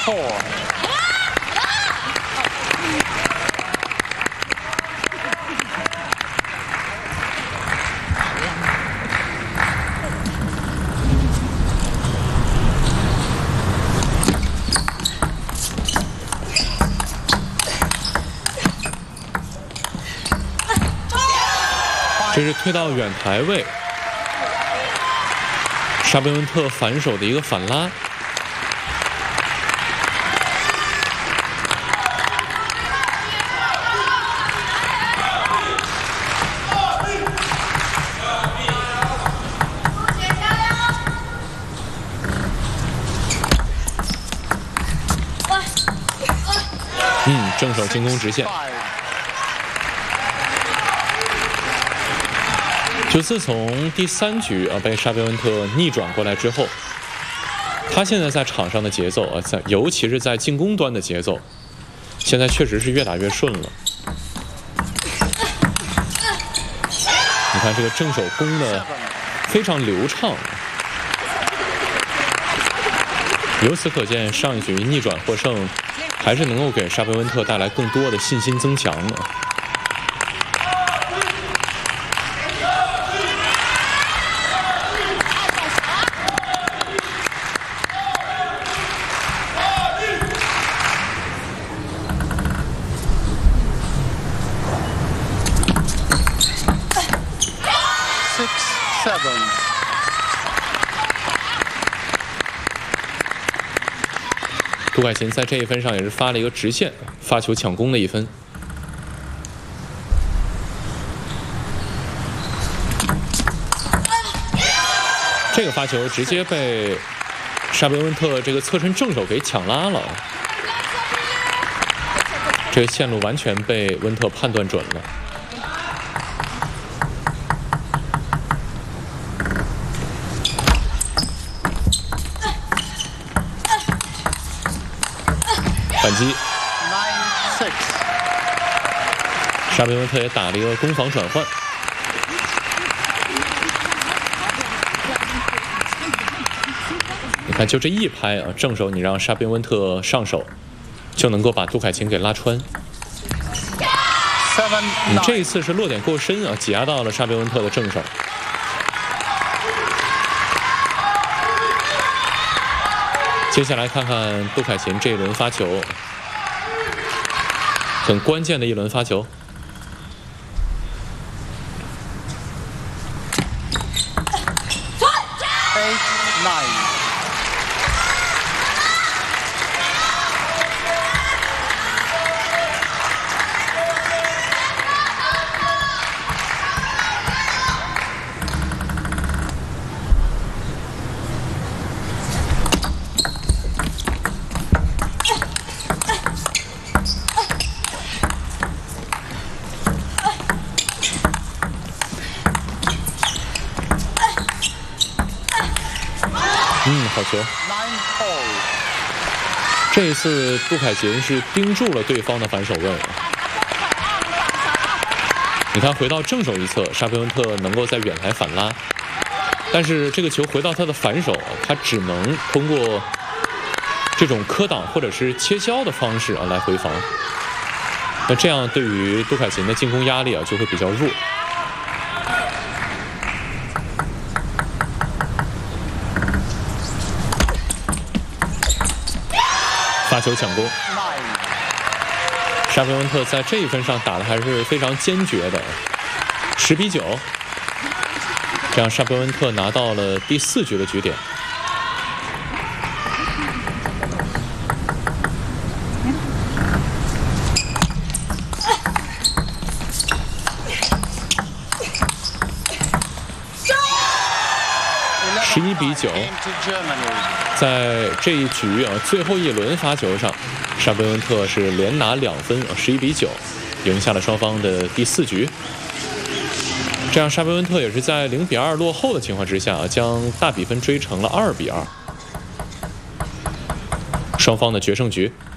4. 这是推到远台位，沙贝温特反手的一个反拉。正手进攻直线。就自从第3局被沙贝温特逆转过来之后，他现在在场上的节奏尤其是在进攻端的节奏，现在确实是越打越顺了。你看这个正手攻的非常流畅，由此可见，上一局逆转获胜还是能够给沙贝温特带来更多的信心增强的。杜凯琴在这一分上也是发了一个直线发球抢攻的一分。这个发球直接被沙贝温特这个侧身正手给抢拉了，这个线路完全被温特判断准了。反击 9-6， 沙贝温特也打了一个攻防转换。你看，就这一拍正手你让沙贝温特上手，就能够把杜凯琴给拉穿。你这一次是落点够深挤压到了沙贝温特的正手。接下来看看杜凯琴这一轮发球，很关键的一轮发球。 8-9。 好球！这一次杜凯琴是盯住了对方的反手位。你看，回到正手一侧，沙贝温特能够在远台反拉，但是这个球回到他的反手，他只能通过这种磕挡或者是切削的方式来回防。那这样对于杜凯琴的进攻压力就会比较弱。发球抢攻，沙贝温特在这一分上打的还是非常坚决的，10-9，这样沙贝温特拿到了第4局的局点。11-9，在这一局最后一轮发球上，沙贝温特是连拿2分，11-9，赢下了双方的第4局。这样沙贝温特也是在0-2落后的情况之下将大比分追成了2-2，双方的决胜局。